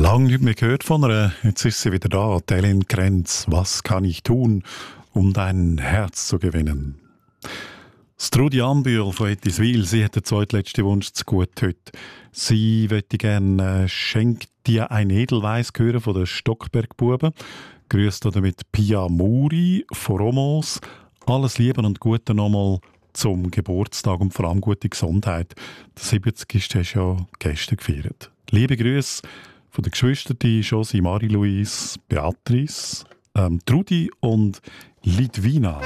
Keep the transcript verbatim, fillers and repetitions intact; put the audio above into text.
Lange nicht mehr gehört von ihr. Jetzt ist sie wieder da. Hélène Krentz. Was kann ich tun, um dein Herz zu gewinnen? Strudi Ambühl von Ettiswil, sie hat den zweitletzten Wunsch zu gut heute. Sie möchte gerne äh, «Schenk dir ein Edelweiss» hören von den Stockbergbuben. Grüßt damit Pia Muri von Romos. Alles Liebe und Gute nochmal zum Geburtstag und vor allem gute Gesundheit. Der siebzigste hast du ja gestern gefeiert. Liebe Grüße von den Geschwistern Josie, Marie-Louise, Beatrice, ähm, Trudi und Lidwina.